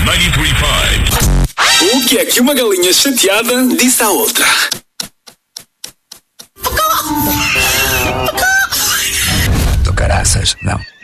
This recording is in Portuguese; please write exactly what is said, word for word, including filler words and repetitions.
noventa e três ponto cinco. O que é que uma galinha chateada disse à outra? Do caraças, não.